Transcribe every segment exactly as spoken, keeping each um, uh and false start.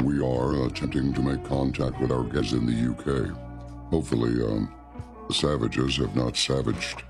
We are attempting to make contact with our guests in the U K. Hopefully, um, the savages have not savaged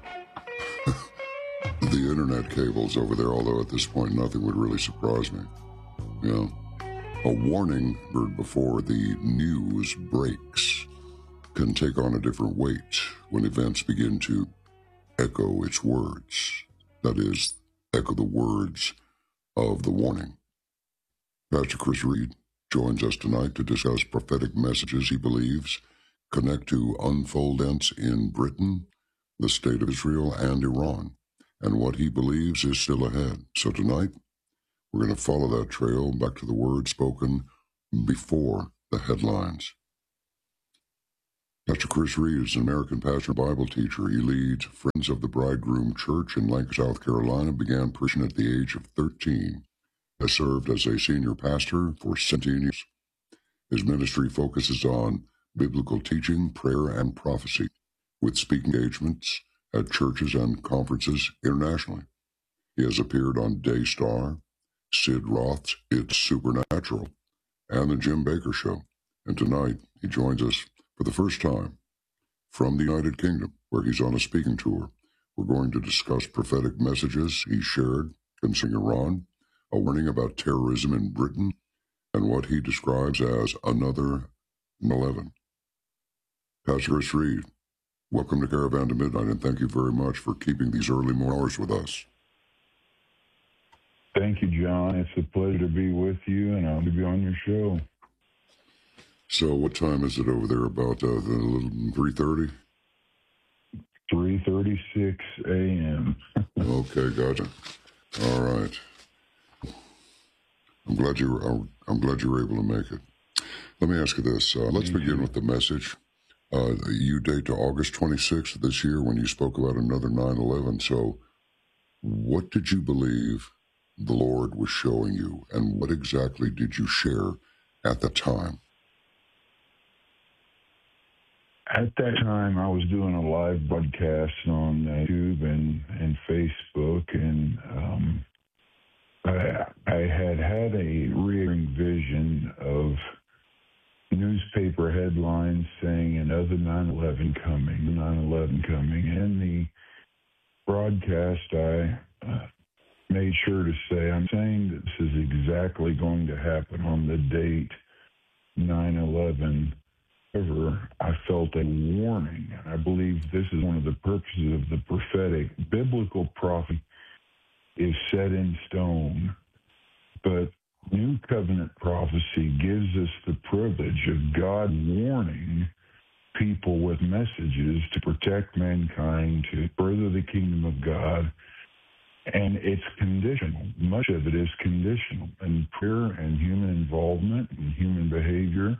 the internet cables over there, although at this point nothing would really surprise me. Yeah. A warning heard before the news breaks can take on a different weight when events begin to echo its words. That is, echo the words of the warning. Pastor Chris Reed joins us tonight to discuss prophetic messages he believes connect to unfold events in Britain, the state of Israel, and Iran, and what he believes is still ahead. So tonight, we're going to follow that trail back to the word spoken before the headlines. Pastor Chris Reed is an American pastor and Bible teacher. He leads Friends of the Bridegroom Church in Lancaster, South Carolina, began preaching at the age of thirteen. Has served as a senior pastor for seventeen years. His ministry focuses on biblical teaching, prayer, and prophecy, with speaking engagements at churches and conferences internationally. He has appeared on Daystar, Sid Roth's It's Supernatural, and The Jim Baker Show. And tonight, he joins us for the first time from the United Kingdom, where he's on a speaking tour. We're going to discuss prophetic messages he shared concerning Iran, a warning about terrorism in Britain, and what he describes as another nine eleven. Pastor Chris Reed, welcome to Caravan to Midnight, and thank you very much for keeping these early morning hours with us. Thank you, John. It's a pleasure to be with you, and I'll be on your show. So what time is it over there? About uh, three thirty? three thirty-six a.m. Okay, gotcha. All right. I'm glad you were, I'm glad you were able to make it. Let me ask you this. Uh, let's begin with the message. Uh, you date to August twenty-sixth this year when you spoke about another nine eleven. So what did you believe the Lord was showing you, and what exactly did you share at the time? At that time, I was doing a live broadcast on YouTube and, and Facebook, and um, I, I had had a recurring vision of newspaper headlines saying another nine eleven coming, nine eleven coming. In the broadcast, I uh, made sure to say, I'm saying that this is exactly going to happen on the date nine eleven. However, I felt a warning, and I believe this is one of the purposes of the prophetic. Biblical prophecy is set in stone, but New Covenant prophecy gives us the privilege of God warning people with messages to protect mankind, to further the kingdom of God, and it's conditional. Much of it is conditional, and prayer and human involvement and human behavior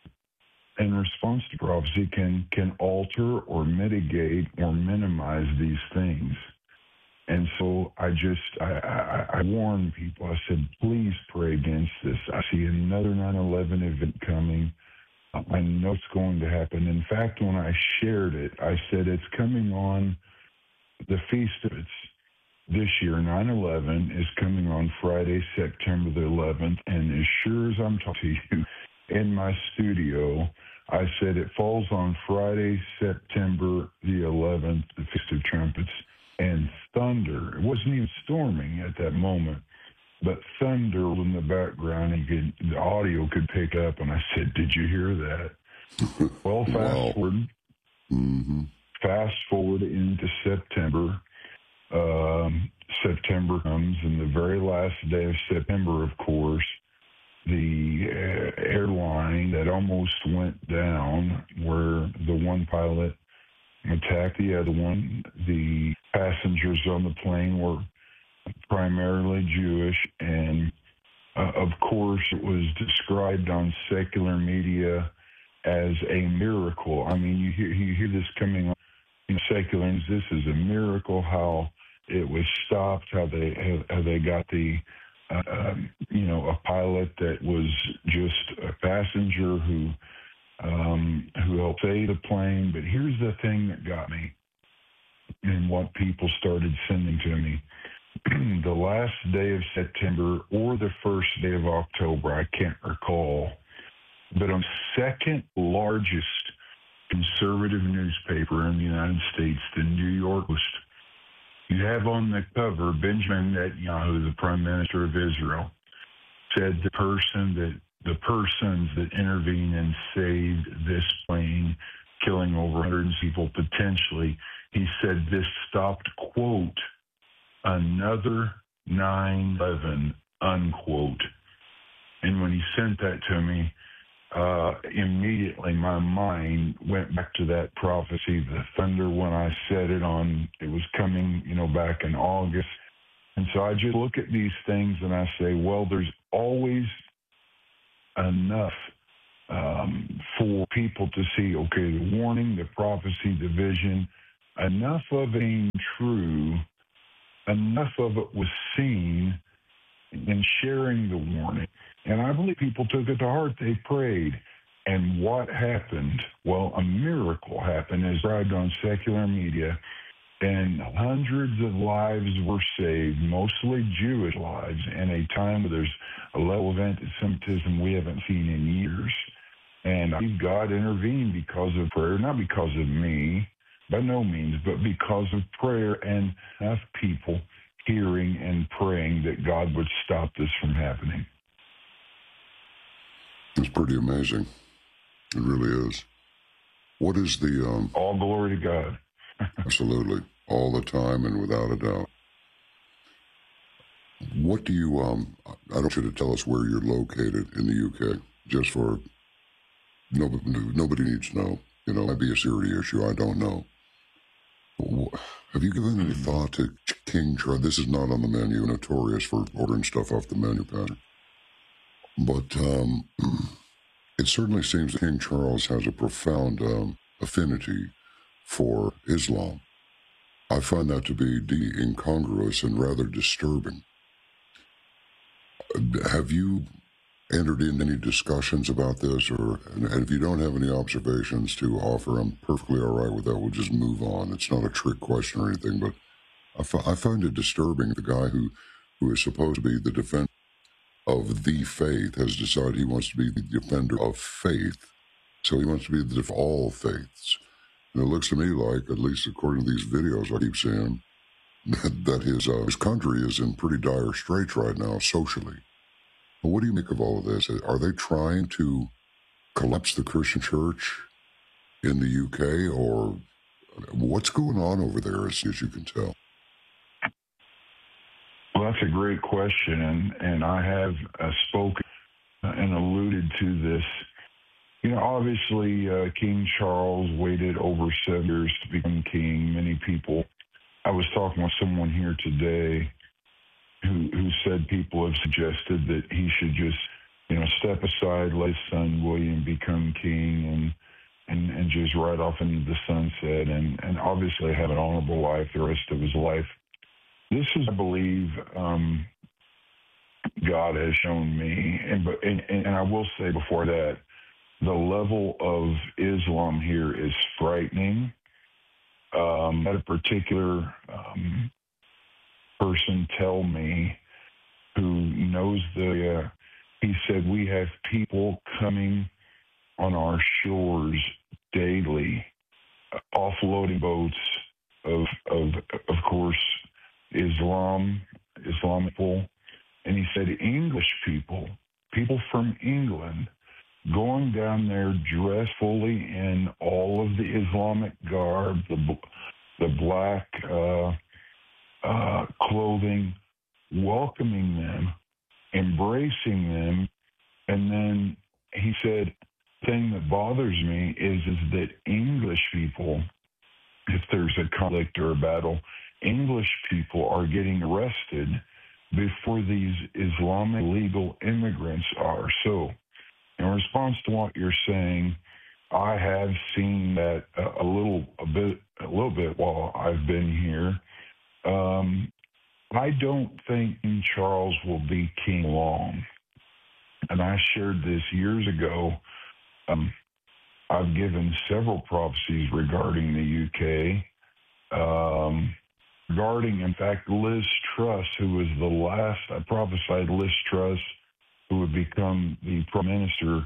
in response to prophecy can, can alter or mitigate or minimize these things. And so I just, I, I, I warn people. I said, please pray against this. I see another nine eleven event coming. I know it's going to happen. In fact, when I shared it, I said it's coming on the Feast of Its this year. nine eleven is coming on Friday, September the eleventh. And as sure as I'm talking to you in my studio, I said it falls on Friday, September the eleventh, the Feast of Trumpets. And thunder, it wasn't even storming at that moment, but thunder was in the background, and could, the audio could pick up, and I said, did you hear that? Well, fast Wow. forward, Mm-hmm. fast forward into September. Um, September comes, and the very last day of September, of course, the uh, airline that almost went down, where the one pilot attacked the other one. The passengers on the plane were primarily Jewish, and uh, of course it was described on secular media as a miracle. I mean, you hear, you hear this coming on in secular news. This is a miracle, how it was stopped, how they how, how they got the uh, um, you know, a pilot that was just a passenger who Um, who helped save the plane. But here's the thing that got me, and what people started sending to me. The last day of September or the first day of October, I can't recall, but on second largest conservative newspaper in the United States, the New York Post, you have on the cover Benjamin Netanyahu, the Prime Minister of Israel, said the person that the persons that intervened and saved this plane, killing over one hundred people potentially, he said this stopped, quote, another nine eleven, unquote. And when he sent that to me, uh, immediately my mind went back to that prophecy, the thunder, when I said it on, it was coming, you know, back in August. And so I just look at these things and I say, well, there's always enough um, for people to see, okay, the warning, the prophecy, the vision, enough of it being true, enough of it was seen in sharing the warning. And I believe people took it to heart. They prayed. And what happened? Well, a miracle happened, as described on secular media, and hundreds of lives were saved, mostly Jewish lives, in a time where there's a level of anti-Semitism we haven't seen in years. And I believe God intervened because of prayer, not because of me, by no means, but because of prayer and enough people hearing and praying that God would stop this from happening. It's pretty amazing. It really is. What is the... Um, All glory to God. Absolutely. All the time and without a doubt. What do you... Um, I don't want you to tell us where you're located in the U K, just for... Nobody, nobody needs to know. You know, it might be a security issue. I don't know. Have you given any thought to King Charles? This is not on the menu, notorious for ordering stuff off the menu, Pastor. But um, it certainly seems that King Charles has a profound um, affinity for Islam. I find that to be de- incongruous and rather disturbing. Have you entered in any discussions about this, or and if you don't have any observations to offer, I'm perfectly all right with that. We'll just move on. It's not a trick question or anything, but I, f- I find it disturbing. The guy who, who is supposed to be the defender of the faith has decided he wants to be the defender of faith, so he wants to be the defender of all faiths. And it looks to me like, at least according to these videos I keep seeing, that, that his, uh, his country is in pretty dire straits right now socially. What do you make of all of this? Are they trying to collapse the Christian church in the U K, or what's going on over there, as, as you can tell? Well, that's a great question, and, and I have uh, spoken and alluded to this. You know, obviously, uh, King Charles waited over seven years to become king. Many people, I was talking with someone here today who, who said people have suggested that he should just, you know, step aside, let his son William become king, and and, and just ride off into the sunset, and, and obviously have an honorable life the rest of his life. This is, I believe, um, God has shown me, and, and and I will say before that, the level of Islam here is frightening. Um, had a particular um, person tell me who knows the, uh, he said, we have people coming on our shores daily, uh, offloading boats of, of, of course, Islam, Islamic people. And he said English people, people from England, going down there dressed fully in all of the Islamic garb, the, the black uh, uh, clothing, welcoming them, embracing them. And then he said, the thing that bothers me is, is that English people, if there's a conflict or a battle, English people are getting arrested before these Islamic legal immigrants are. So in response to what you're saying, I have seen that a, a little a bit a little bit while I've been here. Um, I don't think King Charles will be king long. And I shared this years ago. Um, I've given several prophecies regarding the U K. Um, regarding, in fact, Liz Truss, who was the last, I prophesied Liz Truss, who would become the prime minister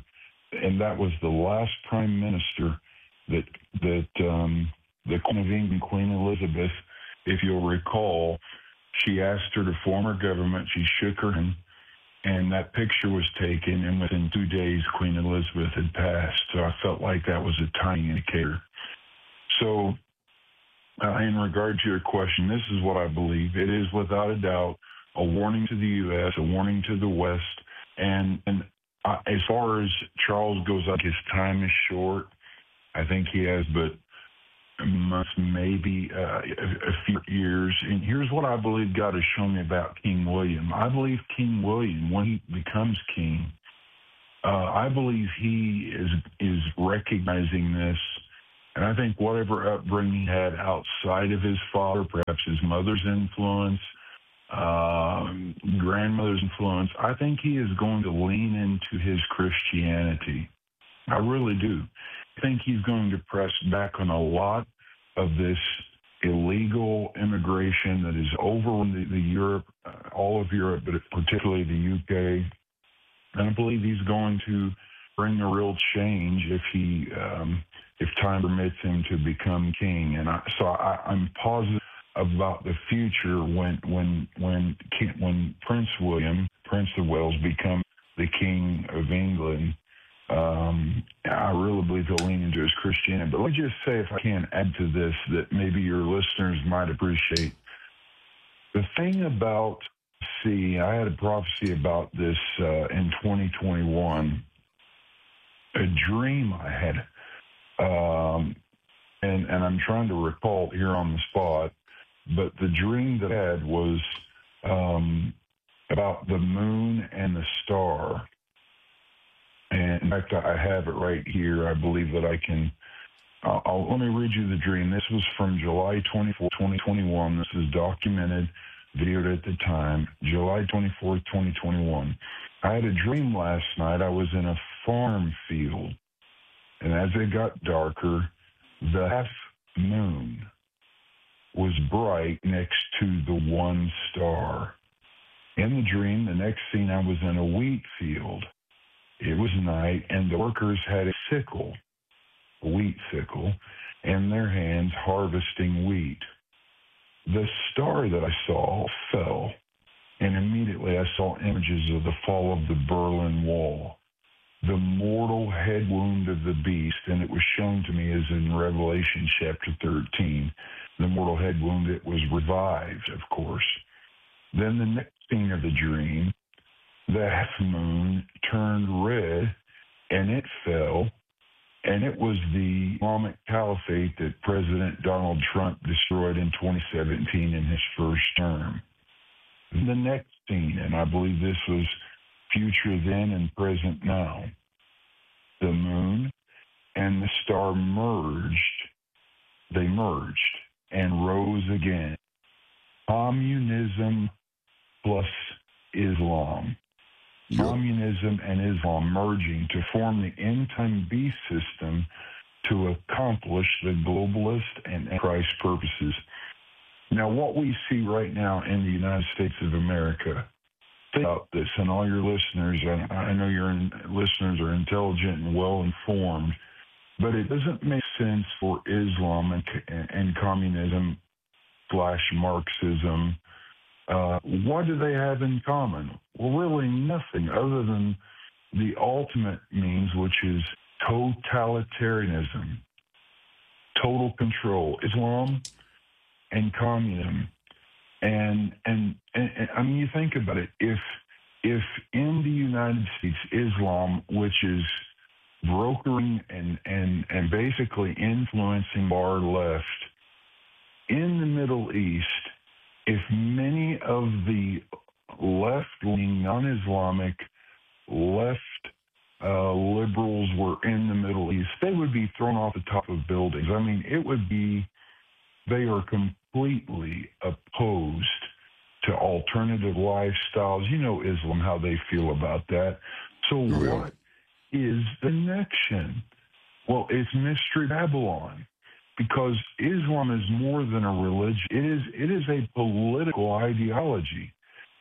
and that was the last prime minister that that um, the Queen of England, Queen Elizabeth, if you'll recall, she asked her to form her government. She shook her hand, and that picture was taken, and within two days, Queen Elizabeth had passed. So I felt like that was a tiny indicator. So uh, in regard to your question, this is what I believe. It is without a doubt a warning to the U S, a warning to the West, and, and uh, as far as Charles goes up, his time is short. I think he has but months, maybe uh, a, a few years. And here's what I believe God has shown me about King William. I believe King William, when he becomes king, uh, I believe he is is recognizing this. And I think whatever upbringing he had outside of his father, perhaps his mother's influence, um, grandmother's influence, I think he is going to lean into his Christianity. I really do. I think he's going to press back on a lot of this illegal immigration that is over in the, the Europe, uh, all of Europe, but particularly the U K. And I believe he's going to bring a real change if he, um, if time permits him to become king. And I, so I, I'm positive about the future when when when when Prince William, Prince of Wales, becomes the King of England. Um, I really believe he'll lean into his Christianity. But let me just say, if I can add to this, that maybe your listeners might appreciate. The thing about, see, I had a prophecy about this uh, in twenty twenty-one, a dream I had, um, and, and I'm trying to recall here on the spot, but the dream that I had was um, about the moon and the star. And in fact, I have it right here. I believe that I can. Uh, I'll, let me read you the dream. This was from July twenty-fourth, twenty twenty-one. This is documented, videoed at the time, July twenty-fourth, twenty twenty-one. I had a dream last night. I was in a farm field, and as it got darker, the half moon was bright next to the one star. In the dream, the next scene, I was in a wheat field. It was night, and the workers had a sickle, a wheat sickle, in their hands harvesting wheat. The star that I saw fell, and immediately I saw images of the fall of the Berlin Wall, the mortal head wound of the beast, and it was shown to me as in Revelation chapter thirteen. The mortal head wound, it was revived, of course. Then the next scene of the dream, the half moon turned red, and it fell, and it was the Islamic Caliphate that President Donald Trump destroyed in twenty seventeen in his first term. The next scene, and I believe this was future then and present now, the moon and the star merged. They merged and rose again. Communism plus Islam. Yep. Communism and Islam merging to form the end-time beast system to accomplish the globalist and Christ purposes. Now, what we see right now in the United States of America, think about this, and all your listeners, and I know your listeners are intelligent and well-informed, but it doesn't make sense for Islam and, and communism slash Marxism. Uh, what do they have in common? Well, really nothing other than the ultimate means, which is totalitarianism, total control, Islam and communism. And, and, and, and I mean, you think about it. If, if in the United States, Islam, which is brokering and, and, and basically influencing our left, in the Middle East, if many of the left-leaning, non-Islamic, left uh, liberals were in the Middle East, they would be thrown off the top of buildings. I mean, it would be, they are completely opposed to alternative lifestyles. You know Islam, how they feel about that. So oh, yeah. What is the connection? Well, it's Mystery Babylon. Because Islam is more than a religion. It is it is a political ideology.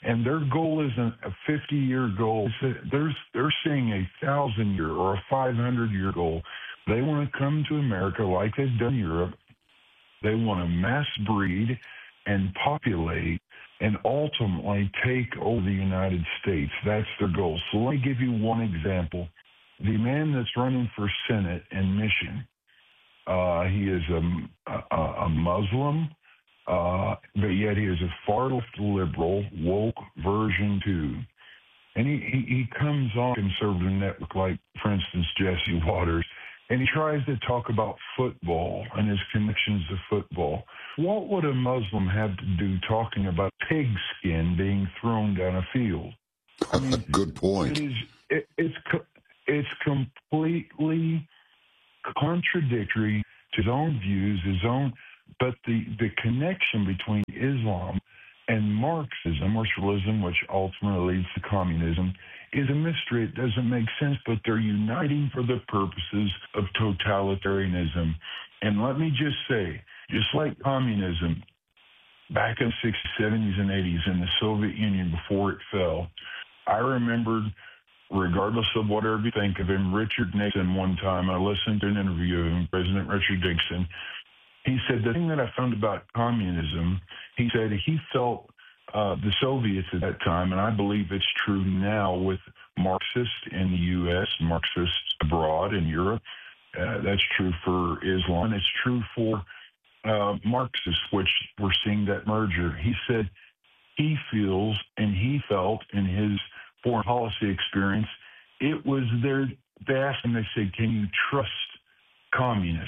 And their goal isn't a fifty-year goal. They're, they're seeing a thousand-year or a five hundred-year goal. They want to come to America like they've done Europe. They want to mass breed and populate and ultimately take over the United States. That's their goal. So let me give you one example. The man that's running for Senate in Michigan, uh, he is a, a, a Muslim, uh, but yet he is a far-left liberal, woke version two. And he, he, he comes on conservative network like, for instance, Jesse Waters, and he tries to talk about football and his connections to football. What would a Muslim have to do talking about pigskin being thrown down a field? I mean, good point. It is, it, it's, it's completely contradictory to his own views, his own, but the, the connection between Islam and Marxism, or socialism, which ultimately leads to communism, is a mystery. It doesn't make sense, but they're uniting for the purposes of totalitarianism. And let me just say, just like communism, back in the sixties, seventies, and eighties in the Soviet Union before it fell, I remembered, regardless of whatever you think of him, Richard Nixon one time, I listened to an interview of him, President Richard Nixon. He said, the thing that I found about communism, he said he felt uh, the Soviets at that time, and I believe it's true now with Marxists in the U S, Marxists abroad in Europe. Uh, that's true for Islam. It's true for uh, Marxists, which we're seeing that merger. He said he feels and he felt in his foreign policy experience, it was their, they asked him, they said, can you trust communists?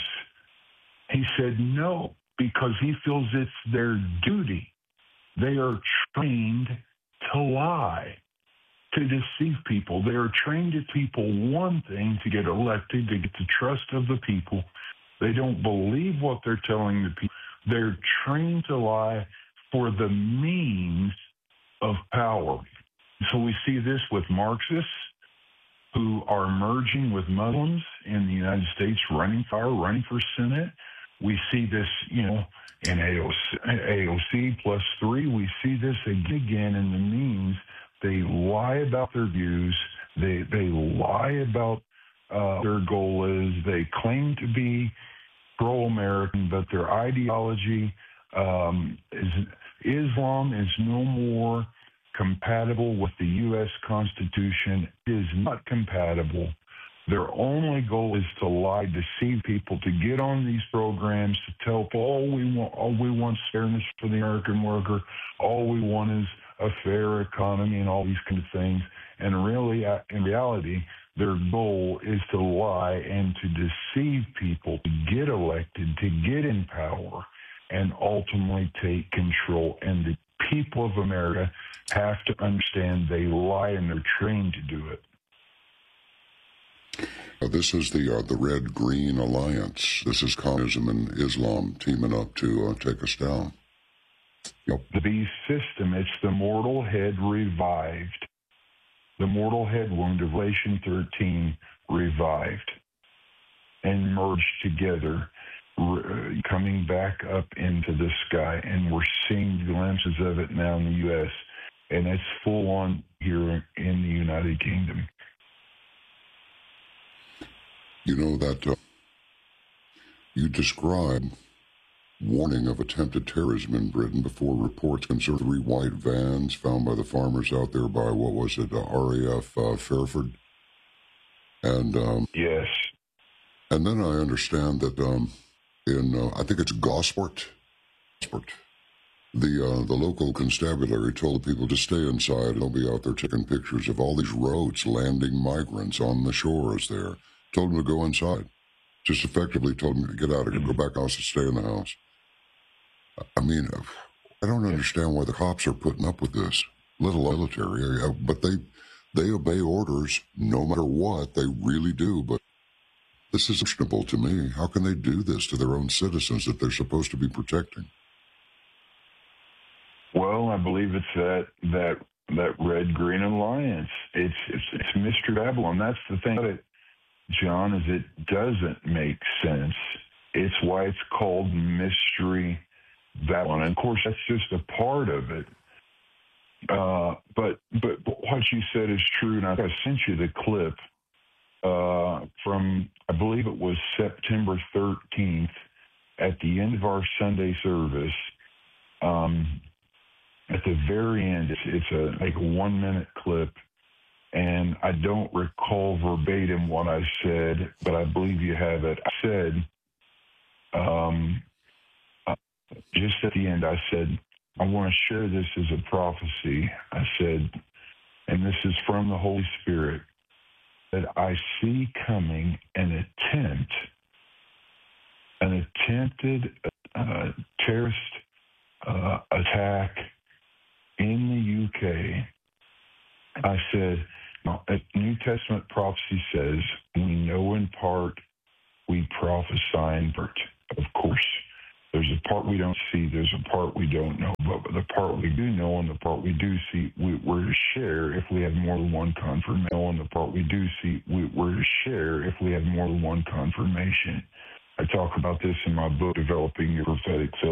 He said no, because he feels it's their duty. They are trained to lie, to deceive people. They are trained to people one thing, to get elected, to get the trust of the people. They don't believe what they're telling the people. They're trained to lie for the means of power. So we see this with Marxists who are merging with Muslims in the United States, running for, running for Senate. We see this, you know, in A O C plus three. We see this again in the means. They lie about their views. They they lie about uh, their goal is. They claim to be pro-American, but their ideology um, is Islam is no more compatible with the U S Constitution. It is not compatible. Their only goal is to lie, deceive people, to get on these programs, to tell people, all we want, all we want is fairness for the American worker. All we want is a fair economy and all these kind of things. And really, in reality, their goal is to lie and to deceive people, to get elected, to get in power, and ultimately take control. And the people of America have to understand they lie and they're trained to do it. Uh, this is the uh, the Red-Green Alliance. This is communism and Islam teaming up to uh, take us down. Yep. The beast system, it's the mortal head revived. The mortal head wound of Revelation thirteen revived and merged together, re- coming back up into the sky. And we're seeing glimpses of it now in the U S, and it's full on here in the United Kingdom. You know that uh, you describe warning of attempted terrorism in Britain before reports concerned three white vans found by the farmers out there by, what was it, uh, R A F uh, Fairford? And um, yes. And then I understand that um, in, uh, I think it's Gosport, Gosport the uh, the local constabulary told the people to stay inside and they'll be out there taking pictures of all these roads landing migrants on the shores there. Told them to go inside. Just effectively told them to get out of here, go back house and stay in the house. I mean, I don't understand why the cops are putting up with this. Little military, but they they obey orders no matter what. They really do. But this is questionable to me. How can they do this to their own citizens that they're supposed to be protecting? Well, I believe it's that that that Red-Green Alliance. It's it's, it's Mystery Babylon. That's the thing about it, John, is it doesn't make sense. It's why it's called Mystery Babylon. And of course, that's just a part of it. Uh, but, but but what you said is true, and I sent you the clip uh, from, I believe it was September thirteenth, at the end of our Sunday service. Um, at the very end, it's, it's a like a one minute clip, and I don't recall verbatim what I said, but I believe you have it. I said, um, uh, just at the end, I said, I want to share this as a prophecy. I said, and this is from the Holy Spirit, that I see coming an attempt, an attempted uh, terrorist uh, attack in the U K. I said, New Testament prophecy says, we know in part, we prophesy in part. Of course, there's a part we don't see, there's a part we don't know, but the part we do know and the part we do see, we, we're to share if we have more than one confirmation. And the part we do see, we, we're to share if we have more than one confirmation. I talk about this in my book, Developing Your Prophetic Self.